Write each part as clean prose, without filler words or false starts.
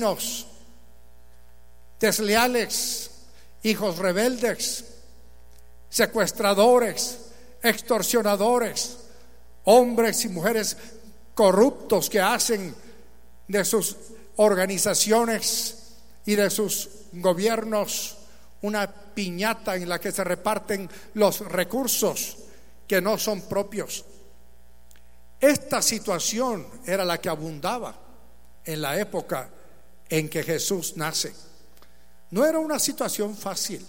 desleales, hijos rebeldes, secuestradores, extorsionadores, hombres y mujeres corruptos que hacen de sus organizaciones y de sus gobiernos una piñata en la que se reparten los recursos que no son propios. Esta situación era la que abundaba en la época en que Jesús nace. No era una situación fácil.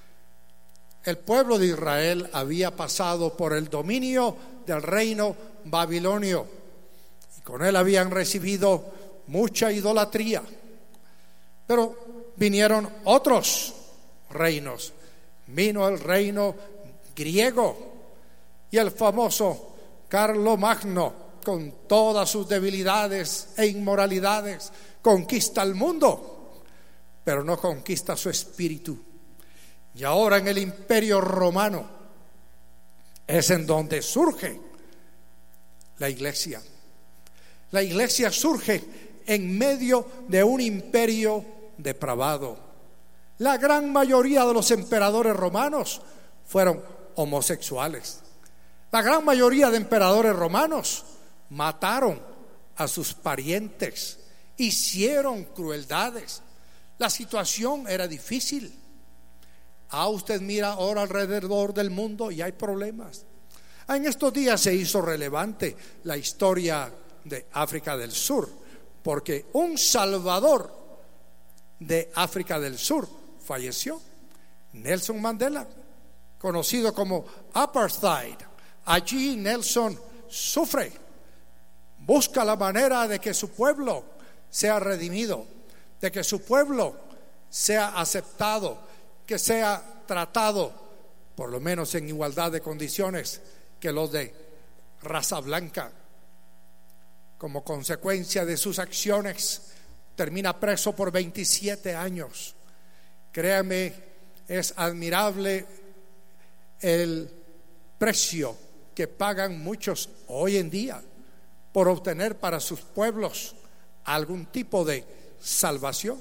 El pueblo de Israel había pasado por el dominio del reino babilonio y con él habían recibido mucha idolatría. Pero vinieron otros reinos. Vino el reino griego y el famoso Carlomagno, con todas sus debilidades e inmoralidades, conquista el mundo, pero no conquista su espíritu. Y ahora en el Imperio Romano es en donde surge la iglesia. La iglesia surge en medio de un imperio depravado. La gran mayoría de los emperadores romanos fueron homosexuales. La gran mayoría de emperadores romanos mataron a sus parientes, hicieron crueldades. La situación era difícil. Usted mira ahora alrededor del mundo y hay problemas. En estos días se hizo relevante la historia de África del Sur, porque un salvador de África del Sur falleció, Nelson Mandela, conocido como apartheid. Allí Nelson sufre, busca la manera de que su pueblo sea redimido, de que su pueblo sea aceptado, que sea tratado por lo menos en igualdad de condiciones que los de raza blanca. Como consecuencia de sus acciones termina preso por 27 años. Créame, es admirable el precio que pagan muchos hoy en día por obtener para sus pueblos algún tipo de salvación.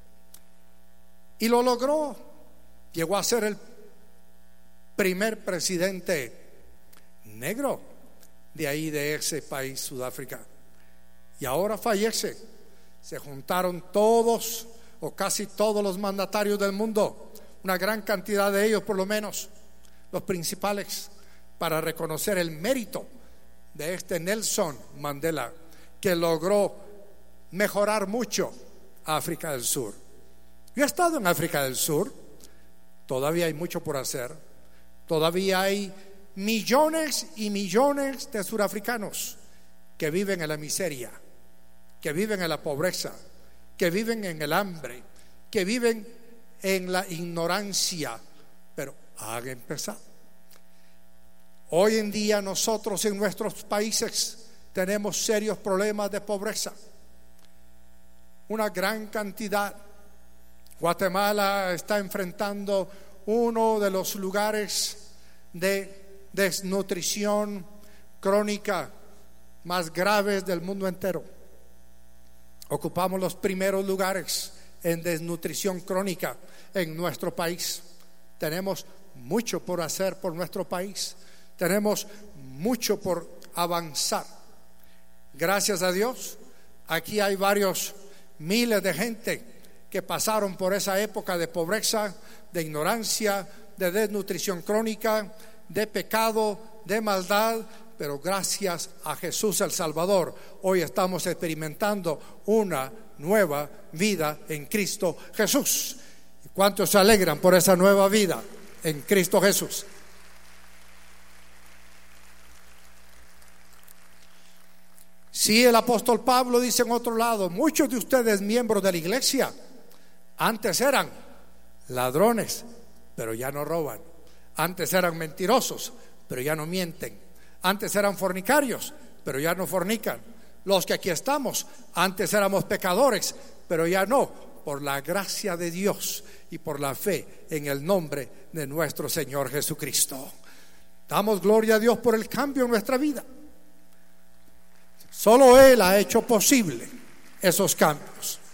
Y lo logró. Llegó a ser el primer presidente negro de ahí, de ese país, Sudáfrica. Y ahora fallece. Se juntaron todos o casi todos los mandatarios del mundo, una gran cantidad de ellos por lo menos, los principales, para reconocer el mérito de este Nelson Mandela, que logró mejorar mucho África del Sur. Yo he estado en África del Sur. Todavía hay mucho por hacer. Todavía hay millones y millones de surafricanos que viven en la miseria, que viven en la pobreza, que viven en el hambre, que viven en la ignorancia, pero han empezado. Hoy en día nosotros en nuestros países tenemos serios problemas de pobreza, una gran cantidad. Guatemala está enfrentando uno de los lugares de desnutrición crónica más graves del mundo entero. Ocupamos los primeros lugares en desnutrición crónica en nuestro país. Tenemos mucho por hacer por nuestro país. Tenemos mucho por avanzar. Gracias a Dios, aquí hay varios miles de gente que pasaron por esa época de pobreza, de ignorancia, de desnutrición crónica, de pecado, de maldad, pero gracias a Jesús el Salvador, hoy estamos experimentando una nueva vida en Cristo Jesús. ¿Cuántos se alegran por esa nueva vida en Cristo Jesús? Sí, el apóstol Pablo dice en otro lado: muchos de ustedes, miembros de la iglesia, antes eran ladrones, pero ya no roban. Antes eran mentirosos, pero ya no mienten. Antes eran fornicarios, pero ya no fornican. Los que aquí estamos, antes éramos pecadores, pero ya no, por la gracia de Dios y por la fe en el nombre de nuestro Señor Jesucristo. Damos gloria a Dios por el cambio en nuestra vida. Solo Él ha hecho posible esos cambios.